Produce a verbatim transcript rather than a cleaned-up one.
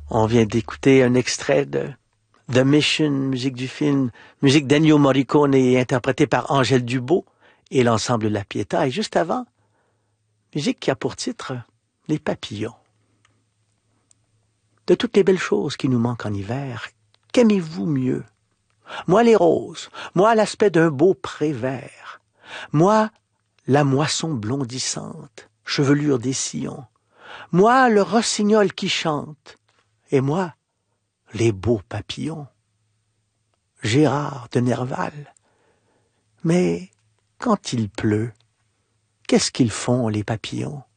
On vient d'écouter un extrait de The Mission, musique du film, musique d'Ennio Morricone interprétée par Angèle Dubeau et l'ensemble de la Pietà. Et juste avant, musique qui a pour titre Les papillons. De toutes les belles choses qui nous manquent en hiver, qu'aimez-vous mieux? Moi les roses, moi l'aspect d'un beau pré vert, moi la moisson blondissante, chevelure des sillons, moi le rossignol qui chante, et moi les beaux papillons. Gérard de Nerval. Mais quand il pleut, qu'est-ce qu'ils font les papillons?